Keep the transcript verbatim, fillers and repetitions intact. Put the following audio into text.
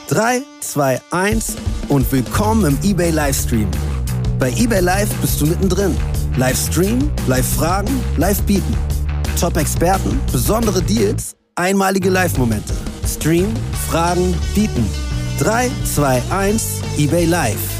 drei, zwei, eins und willkommen im eBay Livestream. Bei eBay Live bist du mittendrin. Livestream, Live-Fragen, Live-Bieten. Top-Experten, besondere Deals, einmalige Live-Momente. Stream, Fragen, Bieten. drei, zwei, eins, eBay Live.